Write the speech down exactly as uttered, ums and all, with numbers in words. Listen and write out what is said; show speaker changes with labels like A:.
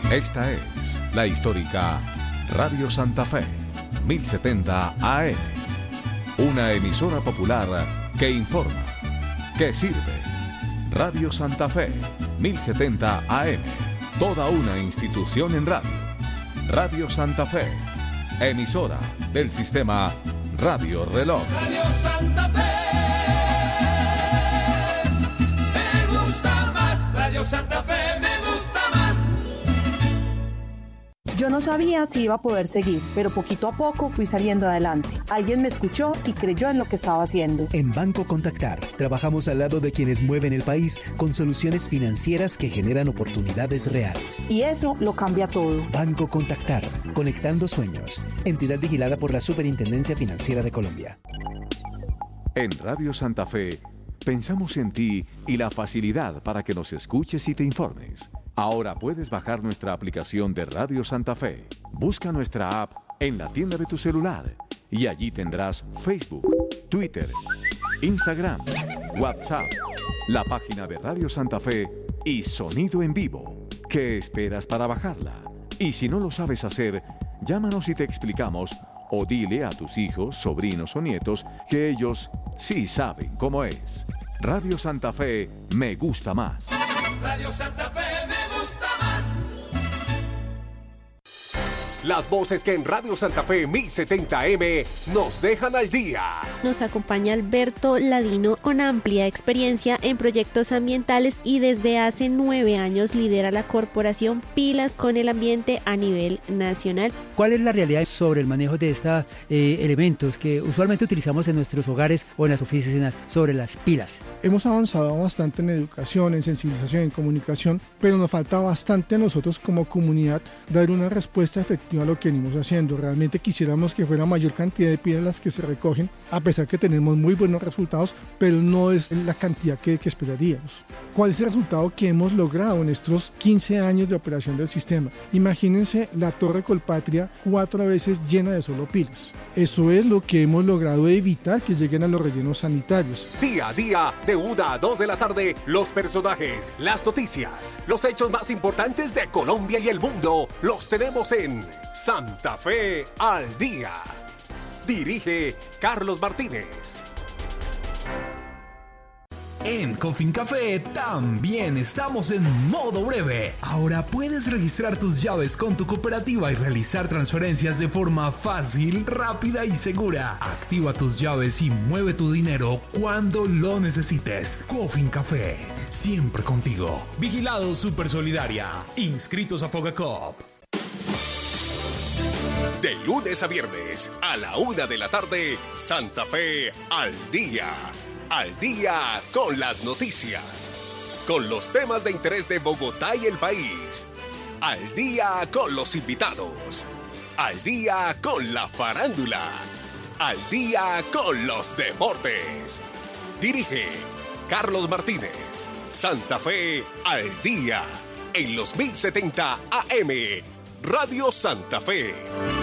A: Esta es la histórica Radio Santa Fe, mil setenta A M. Una emisora popular que informa, que sirve. Radio Santa Fe, mil setenta A M. Toda una institución en radio. Radio Santa Fe, emisora del sistema Radio Reloj.
B: Radio Santa Fe. Me gusta más. Radio Santa Fe me gusta más.
C: Yo no sabía si iba a poder seguir, pero poquito a poco fui saliendo adelante. Alguien me escuchó y creyó en lo que estaba haciendo.
D: En Banco Contactar, trabajamos al lado de quienes mueven el país con soluciones financieras que generan oportunidades reales.
C: Y eso lo cambia todo.
D: Banco Contactar, conectando sueños. Entidad vigilada por la Superintendencia Financiera de Colombia.
A: En Radio Santa Fe, pensamos en ti y la facilidad para que nos escuches y te informes. Ahora puedes bajar nuestra aplicación de Radio Santa Fe. Busca nuestra app en la tienda de tu celular y allí tendrás Facebook, Twitter, Instagram, WhatsApp, la página de Radio Santa Fe y sonido en vivo. ¿Qué esperas para bajarla? Y si no lo sabes hacer, llámanos y te explicamos, o dile a tus hijos, sobrinos o nietos que ellos sí saben cómo es. Radio Santa Fe me gusta más.
B: Radio Santa Fe me gusta más.
E: Las voces que en Radio Santa Fe mil setenta M nos dejan al día.
F: Nos acompaña Alberto Ladino con amplia experiencia en proyectos ambientales y desde hace nueve años lidera la corporación Pilas con el Ambiente a nivel nacional.
G: ¿Cuál es la realidad sobre el manejo de estos eh, elementos que usualmente utilizamos en nuestros hogares o en las oficinas sobre las pilas?
H: Hemos avanzado bastante en educación, en sensibilización, en comunicación, pero nos falta bastante a nosotros como comunidad dar una respuesta efectiva a lo que venimos haciendo. Realmente quisiéramos que fuera mayor cantidad de pilas las que se recogen, a pesar que tenemos muy buenos resultados, pero no es la cantidad que, que esperaríamos. ¿Cuál es el resultado que hemos logrado en estos quince años de operación del sistema? Imagínense la Torre Colpatria cuatro veces llena de solo pilas. Eso es lo que hemos logrado evitar que lleguen a los rellenos sanitarios.
E: Día a día, de una a dos de la tarde, los personajes, las noticias, los hechos más importantes de Colombia y el mundo, los tenemos en Santa Fe al Día. Dirige Carlos Martínez.
I: En Cofincafé también estamos en modo breve. Ahora puedes registrar tus llaves con tu cooperativa y realizar transferencias de forma fácil, rápida y segura. Activa tus llaves y mueve tu dinero cuando lo necesites. Cofincafé, siempre contigo. Vigilado Supersolidaria. Inscritos a Fogacop.
E: De lunes a viernes, a la una de la tarde, Santa Fe al Día. Al día con las noticias, con los temas de interés de Bogotá y el país. Al día con los invitados. Al día con la farándula. Al día con los deportes. Dirige Carlos Martínez. Santa Fe al día. En los mil setenta A M. Radio Santa Fe.